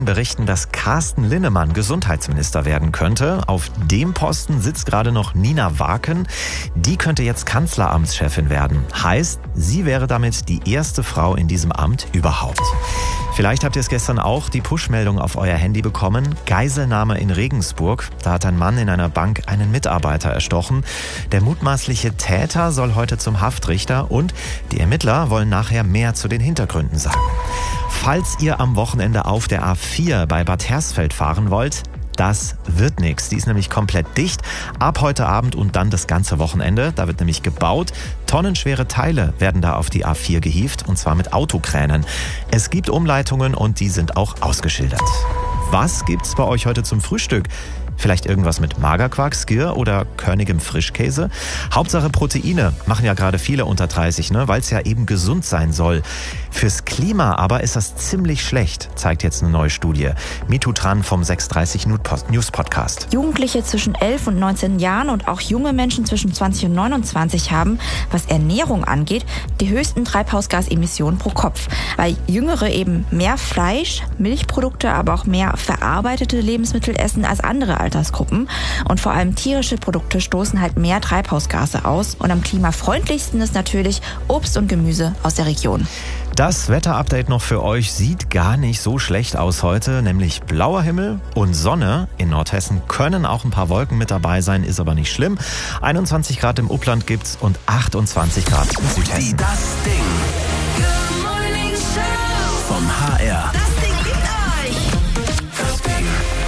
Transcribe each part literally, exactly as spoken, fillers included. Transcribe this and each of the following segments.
berichten, dass Carsten Linnemann Gesundheitsminister werden könnte. Auf dem Posten sitzt gerade noch Nina Waken. Die könnte jetzt Kanzleramtschefin werden. Heißt, sie wäre damit die erste Frau in diesem Amt überhaupt. Vielleicht habt ihr es gestern auch die Push-Meldung auf euer Handy bekommen. Geiselnahme in Regensburg. Da hat ein Mann in einer Bank einen Mitarbeiter erstochen. Der mutmaßliche Täter soll heute zum Haftrichter und die Ermittler wollen nachher mehr zu den Hintergründen sagen. Falls ihr am Wochenende auf der A vier bei Bad Hersfeld fahren wollt, das wird nichts. Die ist nämlich komplett dicht. Ab heute Abend und dann das ganze Wochenende. Da wird nämlich gebaut. Tonnenschwere Teile werden da auf die A vier gehievt und zwar mit Autokränen. Es gibt Umleitungen und die sind auch ausgeschildert. Was gibt's bei euch heute zum Frühstück? Vielleicht irgendwas mit Magerquark, Skyr oder körnigem Frischkäse? Hauptsache Proteine, machen ja gerade viele unter dreißig, ne? Weil es ja eben gesund sein soll. Fürs Klima aber ist das ziemlich schlecht, zeigt jetzt eine neue Studie. Mitu Tran vom sechs dreißig News Podcast. Jugendliche zwischen elf und neunzehn Jahren und auch junge Menschen zwischen zwanzig und neunundzwanzig haben, was Ernährung angeht, die höchsten Treibhausgasemissionen pro Kopf. Weil Jüngere eben mehr Fleisch, Milchprodukte, aber auch mehr verarbeitete Lebensmittel essen als andere Altersgruppen. Und vor allem tierische Produkte stoßen halt mehr Treibhausgase aus. Und am klimafreundlichsten ist natürlich Obst und Gemüse aus der Region. Das Wetterupdate noch für euch sieht gar nicht so schlecht aus heute, nämlich blauer Himmel und Sonne. In Nordhessen können auch ein paar Wolken mit dabei sein, ist aber nicht schlimm. einundzwanzig Grad im Upland gibt's und achtundzwanzig Grad im Südhessen. Die Das Ding. Good Morning Show. Vom H R. Das Ding liebt euch. Das Ding.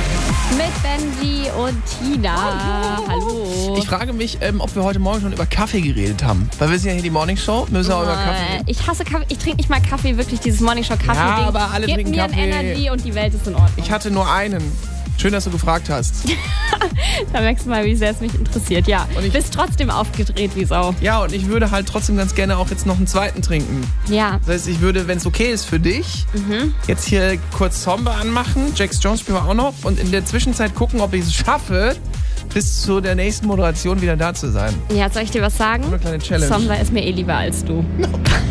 Mit Benji und Tina. Hallo. Ich frage mich, ähm, ob wir heute Morgen schon über Kaffee geredet haben. Weil wir sind ja hier die Morning Show, müssen wir auch über Kaffee reden. Ich hasse Kaffee. Ich trinke nicht mal Kaffee, wirklich dieses Morning Show Kaffee. Ja, Ding. aber alle Gib trinken mir Kaffee. ein Energy und die Welt ist in Ordnung. Ich hatte nur einen. Schön, dass du gefragt hast. Da merkst du mal, wie sehr es mich interessiert. Ja, Und ich- bist trotzdem aufgedreht wie Sau. Ja, und ich würde halt trotzdem ganz gerne auch jetzt noch einen zweiten trinken. Ja. Das heißt, ich würde, wenn es okay ist für dich, jetzt hier kurz Zombie anmachen. Jax Jones spielen wir auch noch. Und in der Zwischenzeit gucken, ob ich es schaffe, bis zu der nächsten Moderation wieder da zu sein. Ja, soll ich dir was sagen? Eine kleine Challenge. Sommer ist mir eh lieber als du.